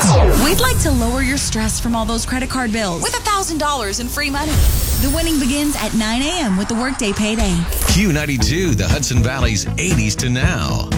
We'd like to lower your stress from all those credit card bills with $1,000 in free money. The winning begins at 9 a.m. with the Workday Payday. Q92, the Hudson Valley's 80s to now.